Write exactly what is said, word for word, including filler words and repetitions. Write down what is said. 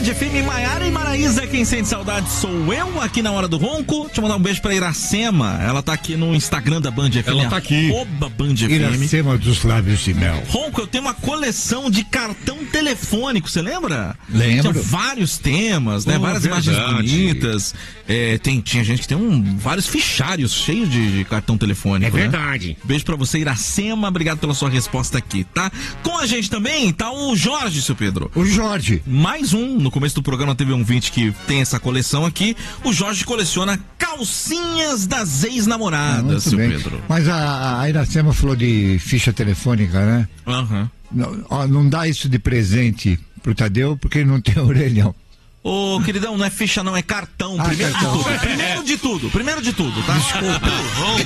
Band F M, Maiara e Maraísa, quem sente saudade sou eu, aqui na Hora do Ronco. Deixa eu mandar um beijo pra Iracema, ela tá aqui no Instagram da Band F M. Ela tá aqui. Arroba Band F M. Iracema dos lábios de mel. Ronco, eu tenho uma coleção de cartão telefônico, você lembra? Lembro. Tinha vários temas, né? Oh, várias verdade. imagens bonitas. É, tem, tinha gente que tem um, vários fichários cheios de, de cartão telefônico. É né? verdade. Beijo pra você, Iracema. Obrigado pela sua resposta aqui, tá? Com a gente também tá o Jorge, seu Pedro. O Jorge. Mais um, no começo do programa teve um ouvinte que tem essa coleção aqui. O Jorge coleciona calcinhas das ex-namoradas, Muito seu bem. Pedro. Mas a, a Iracema falou de ficha telefônica, né? Aham. Não, ó, não dá isso de presente pro Tadeu porque ele não tem orelhão. Ô, queridão, não é ficha não, é cartão. Ah, Primeiro cartão. de tudo. Primeiro de tudo. Primeiro de tudo, tá? Desculpa.